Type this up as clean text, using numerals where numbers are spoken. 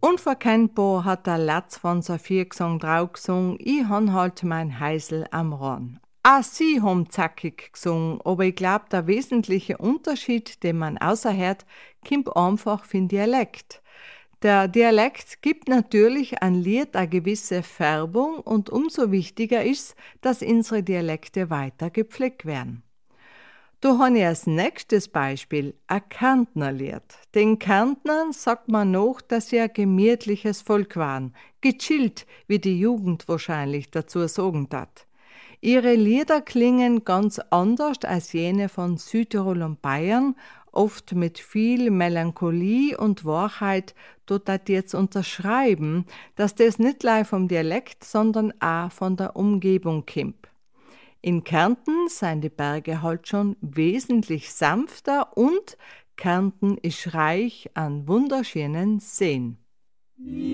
Unverkennbar hat der Latz von Saphir gesungen, drauf gesungen, ich han halt mein Heisel am Rhein. Auch sie haben zackig gesungen, aber ich glaub, der wesentliche Unterschied, den man außerhört, kommt einfach vom Dialekt. Der Dialekt gibt natürlich ein Lied eine gewisse Färbung und umso wichtiger ist, dass unsere Dialekte weiter gepflegt werden. Da habe ich als nächstes Beispiel ein Kärntner Lied. Den Kärntnern sagt man noch, dass sie ein gemütliches Volk waren, gechillt, wie die Jugend wahrscheinlich dazu sagen hat. Ihre Lieder klingen ganz anders als jene von Südtirol und Bayern, oft mit viel Melancholie und Wahrheit, dort dat jetzt unterschreiben, dass das nicht gleich vom Dialekt, sondern auch von der Umgebung kommt. In Kärnten seien die Berge halt schon wesentlich sanfter und Kärnten ist reich an wunderschönen Seen.